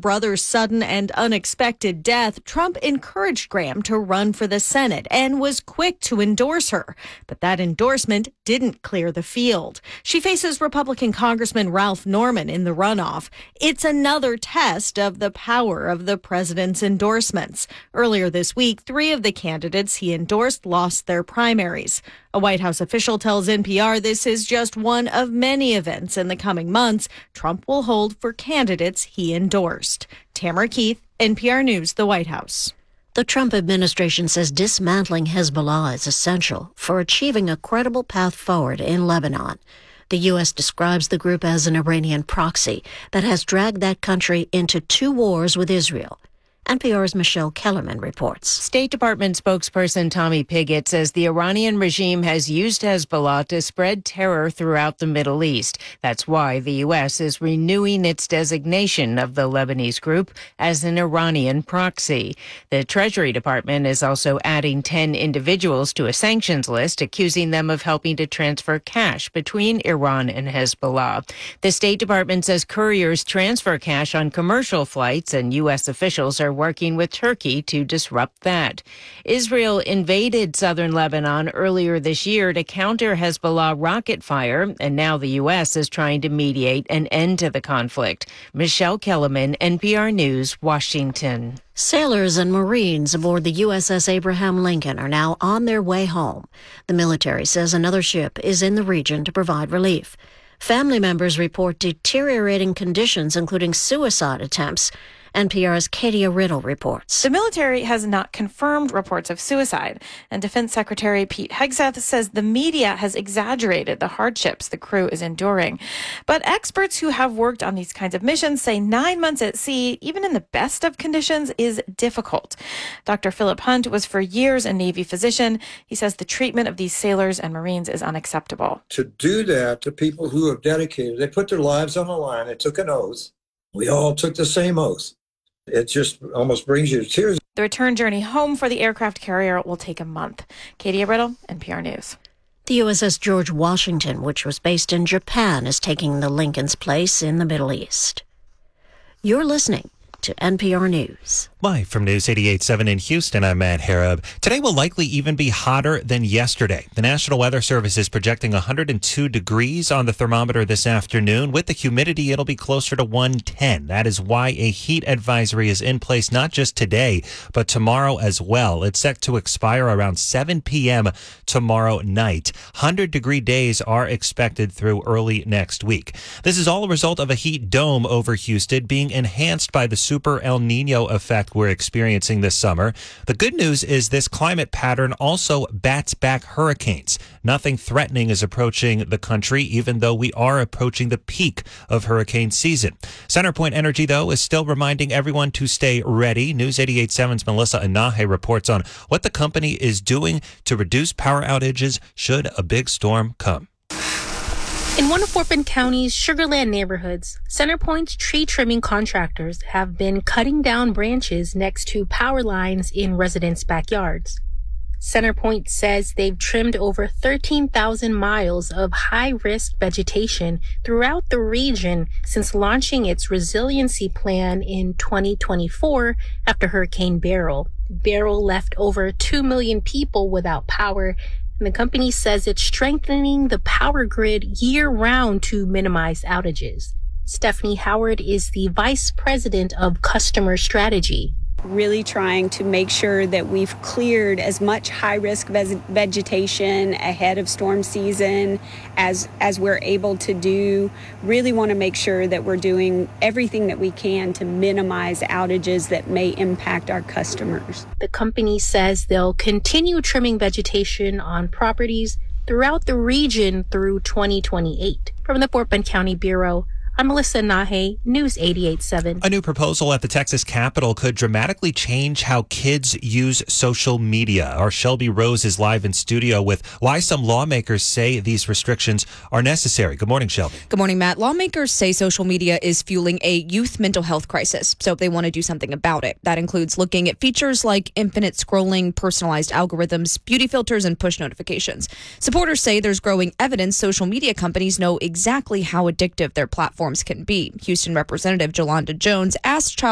brother's sudden and unexpected death, Trump encouraged Graham to run for the Senate and was quick to endorse her. But that endorsement didn't clear the field. She faces Republican Congressman Ralph Norman in the runoff. It's another test of the power of the president's endorsements. Earlier this week, 3 of the candidates he endorsed lost their primaries. A White House official tells NPR this is just one of many events in the coming months Trump will hold for candidates he endorsed. Tamara Keith, NPR News, the White House. The Trump administration says dismantling Hezbollah is essential for achieving a credible path forward in Lebanon. The U.S. describes the group as an Iranian proxy that has dragged that country into 2 wars with Israel. NPR's Michelle Kellerman reports. State Department spokesperson Tommy Pigott says the Iranian regime has used Hezbollah to spread terror throughout the Middle East. That's why the U.S. is renewing its designation of the Lebanese group as an Iranian proxy. The Treasury Department is also adding 10 individuals to a sanctions list, accusing them of helping to transfer cash between Iran and Hezbollah. The State Department says couriers transfer cash on commercial flights, and U.S. officials are working with Turkey to disrupt that. Israel invaded southern Lebanon earlier this year to counter Hezbollah rocket fire, and now the U.S. is trying to mediate an end to the conflict. Michelle Kellerman, NPR News, Washington. Sailors and Marines aboard the USS Abraham Lincoln are now on their way home. The military says another ship is in the region to provide relief. Family members report deteriorating conditions, including suicide attempts. NPR's Katia Riddle reports. The military has not confirmed reports of suicide, and Defense Secretary Pete Hegseth says the media has exaggerated the hardships the crew is enduring. But experts who have worked on these kinds of missions say 9 months at sea, even in the best of conditions, is difficult. Dr. Philip Hunt was for years a Navy physician. He says the treatment of these sailors and Marines is unacceptable. To do that to people who have dedicated, they put their lives on the line, they took an oath. We all took the same oath. It just almost brings you to tears. The return journey home for the aircraft carrier will take a month. Katia Riddle, NPR News. The USS George Washington, which was based in Japan, is taking the Lincoln's place in the Middle East. You're listening to NPR News. Live from News 88.7 in Houston, I'm Matt Harab. Today will likely even be hotter than yesterday. The National Weather Service is projecting 102 degrees on the thermometer this afternoon. With the humidity, it'll be closer to 110. That is why a heat advisory is in place not just today, but tomorrow as well. It's set to expire around 7 p.m. tomorrow night. 100-degree days are expected through early next week. This is all a result of a heat dome over Houston being enhanced by the Super El Nino effect we're experiencing this summer. The good news is this climate pattern also bats back hurricanes. Nothing threatening is approaching the country, even though we are approaching the peak of hurricane season. CenterPoint Energy, though, is still reminding everyone to stay ready. News 88.7's Melissa Anahe reports on what the company is doing to reduce power outages should a big storm come. In one of Fort Bend County's Sugarland neighborhoods, CenterPoint's tree trimming contractors have been cutting down branches next to power lines in residents' backyards. CenterPoint says they've trimmed over 13,000 miles of high-risk vegetation throughout the region since launching its resiliency plan in 2024 after Hurricane Beryl. Beryl left over 2 million people without power, and the company says it's strengthening the power grid year-round to minimize outages. Stephanie Howard is the Vice President of Customer Strategy. Really trying to make sure that we've cleared as much high-risk vegetation ahead of storm season as we're able to do. Really want to make sure that we're doing everything that we can to minimize outages that may impact our customers. The company says they'll continue trimming vegetation on properties throughout the region through 2028. From the Fort Bend County Bureau, I'm Melissa Nahe, News 88.7. A new proposal at the Texas Capitol could dramatically change how kids use social media. Our Shelby Rose is live in studio with why some lawmakers say these restrictions are necessary. Good morning, Shelby. Good morning, Matt. Lawmakers say social media is fueling a youth mental health crisis, so they want to do something about it. That includes looking at features like infinite scrolling, personalized algorithms, beauty filters, and push notifications. Supporters say there's growing evidence social media companies know exactly how addictive their platforms can be. Houston Representative Jolanda Jones asked child